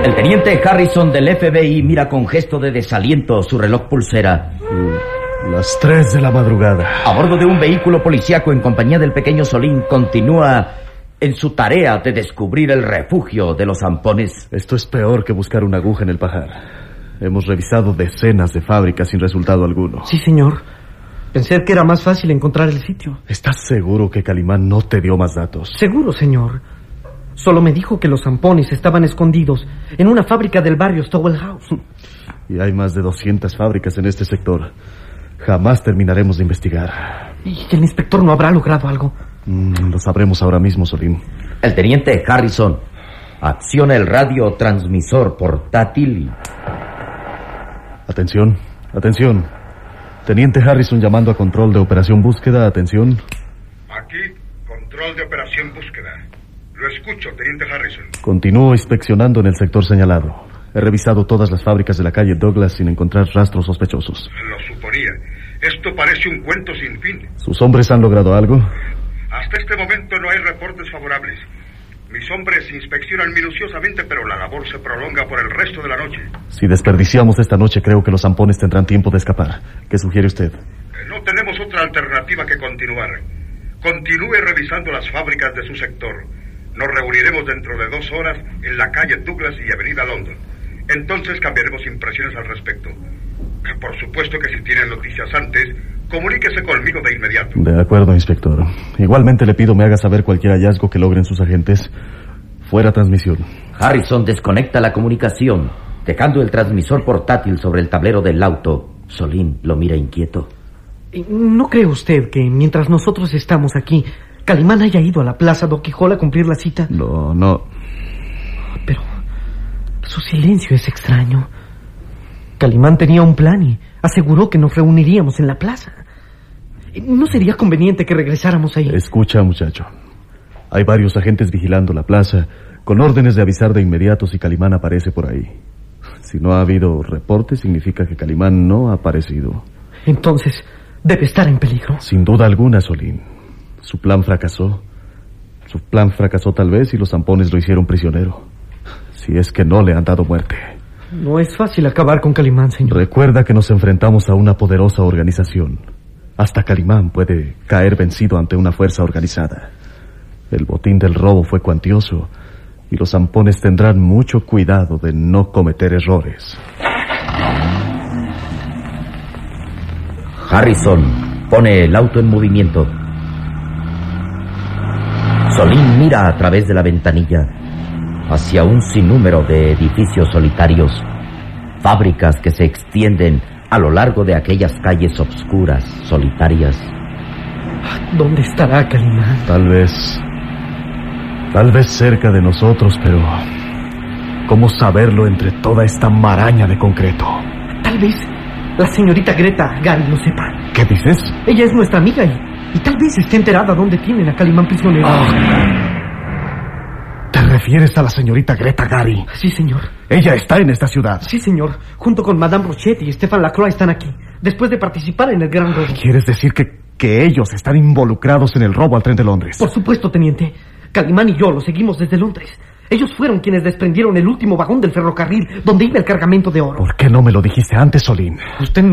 El teniente Harrison del FBI mira con gesto de desaliento su reloj pulsera. Las 3 de la madrugada. A bordo de un vehículo policíaco en compañía del pequeño Solín continúa en su tarea de descubrir el refugio de los zampones. Esto es peor que buscar una aguja en el pajar. Hemos revisado decenas de fábricas sin resultado alguno. Sí, señor. Pensé que era más fácil encontrar el sitio. ¿Estás seguro que Calimán no te dio más datos? Seguro, señor. Solo me dijo que los zampones estaban escondidos en una fábrica del barrio Stowell House. Y hay más de 200 fábricas en este sector. Jamás terminaremos de investigar. ¿Y el inspector no habrá logrado algo? Lo sabremos ahora mismo, Solín. El teniente Harrison acciona el radiotransmisor portátil. Atención, atención. Teniente Harrison llamando a control de operación búsqueda. Atención. Aquí, control de operación búsqueda. Lo escucho, teniente Harrison. Continúo inspeccionando en el sector señalado. He revisado todas las fábricas de la calle Douglas sin encontrar rastros sospechosos. Lo suponía. Esto parece un cuento sin fin. ¿Sus hombres han logrado algo? Hasta este momento no hay reportes favorables. Mis hombres inspeccionan minuciosamente, pero la labor se prolonga por el resto de la noche. Si desperdiciamos esta noche, creo que los zampones tendrán tiempo de escapar. ¿Qué sugiere usted? No tenemos otra alternativa que continuar. Continúe revisando las fábricas de su sector. Nos reuniremos dentro de 2 horas en la calle Douglas y Avenida London. Entonces cambiaremos impresiones al respecto. Por supuesto que si tienen noticias antes, comuníquese conmigo de inmediato. De acuerdo, inspector. Igualmente le pido me haga saber cualquier hallazgo que logren sus agentes. Fuera transmisión. Harrison desconecta la comunicación, dejando el transmisor portátil sobre el tablero del auto. Solín lo mira inquieto. ¿No cree usted que mientras nosotros estamos aquí, Calimán haya ido a la plaza Docky Hall a cumplir la cita? No. Pero su silencio es extraño. Calimán tenía un plan y aseguró que nos reuniríamos en la plaza. ¿No sería conveniente que regresáramos ahí? Escucha, muchacho. Hay varios agentes vigilando la plaza, con órdenes de avisar de inmediato si Calimán aparece por ahí. Si no ha habido reporte, significa que Calimán no ha aparecido. Entonces, debe estar en peligro. Sin duda alguna, Solín. Su plan fracasó. Su plan fracasó tal vez y los zampones lo hicieron prisionero. Si es que no le han dado muerte. No es fácil acabar con Calimán, señor. Recuerda que nos enfrentamos a una poderosa organización. Hasta Calimán puede caer vencido ante una fuerza organizada. El botín del robo fue cuantioso y los zampones tendrán mucho cuidado de no cometer errores. Harrison pone el auto en movimiento. Solín mira a través de la ventanilla hacia un sinnúmero de edificios solitarios, fábricas que se extienden a lo largo de aquellas calles obscuras, solitarias. ¿Dónde estará Calimán? Tal vez cerca de nosotros, pero ¿cómo saberlo entre toda esta maraña de concreto? Tal vez la señorita Greta Gary lo sepa. ¿Qué dices? Ella es nuestra amiga y tal vez esté enterada dónde tienen a Calimán prisionero. ¿Te refieres a la señorita Greta Gary? Sí, señor. Ella está en esta ciudad. Sí, señor. Junto con Madame Rochetti y Stefan Lacroix están aquí, después de participar en el gran robo. ¿Quieres decir que ellos están involucrados en el robo al tren de Londres? Por supuesto, teniente. Calimán y yo lo seguimos desde Londres. Ellos fueron quienes desprendieron el último vagón del ferrocarril donde iba el cargamento de oro. ¿Por qué no me lo dijiste antes, Solín? Usted